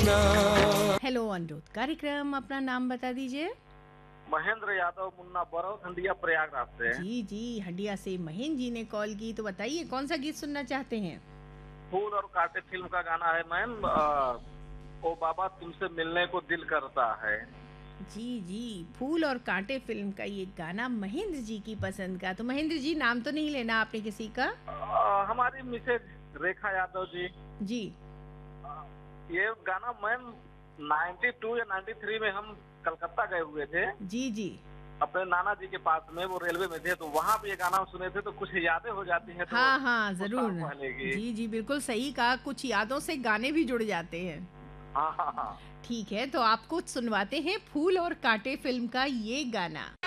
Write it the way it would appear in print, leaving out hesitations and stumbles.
ना। हेलो अनुरोध कार्यक्रम, अपना नाम बता दीजिए। महेंद्र यादव, मुन्ना बरौत, हंडिया, प्रयागराज से। जी जी, हंडिया से महेंद्र जी ने कॉल की, तो बताइए कौन सा गीत सुनना चाहते हैं। फूल और कांटे फिल्म का गाना है मैम। ओ बाबा तुमसे मिलने को दिल करता है। जी जी, फूल और कांटे फिल्म का ये गाना महेंद्र जी की पसंद का। तो महेंद्र जी, नाम तो नहीं लेना आपने किसी का। हमारी मिसेज रेखा यादव जी। जी ये गाना मैम 92 या 93 में हम कलकत्ता गए हुए थे जी जी। अपने नाना जी के पास में। वो रेलवे में थे तो वहाँ भी ये गाना हम सुने थे, तो कुछ यादें हो जाती हैं। तो हाँ हाँ, कुछ जरूर। साल पहले की। जी जी, बिल्कुल सही कहा, कुछ यादों से गाने भी जुड़ जाते हैं। हाँ हाँ हाँ। ठीक है, तो आपको सुनवाते हैं फूल और कांटे फिल्म का ये गाना।